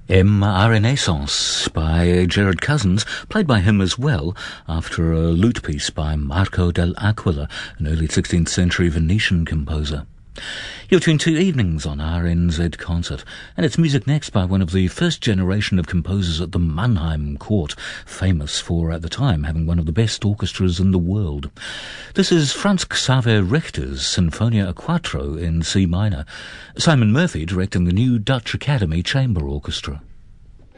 M. Renaissance by Gerard Cousins, played by him as well after a lute piece by Marco dell'Aquila, an early 16th century Venetian composer. You're tuned to Evenings on RNZ Concert, and it's music next by one of the first generation of composers at the Mannheim Court, famous for, at the time, having one of the best orchestras in the world. This is Franz Xaver Richter's Sinfonia a Quattro in C minor, Simon Murphy directing the new Dutch Academy Chamber Orchestra.